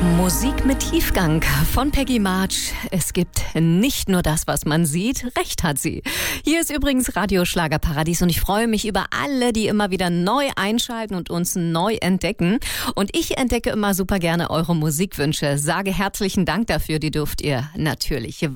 Musik mit Tiefgang von Peggy March. Es gibt nicht nur das, was man sieht, recht hat sie. Hier ist übrigens Radio Schlagerparadies und ich freue mich über alle, die immer wieder neu einschalten und uns neu entdecken. Und ich entdecke immer super gerne eure Musikwünsche. Sage herzlichen Dank dafür, die dürft ihr natürlich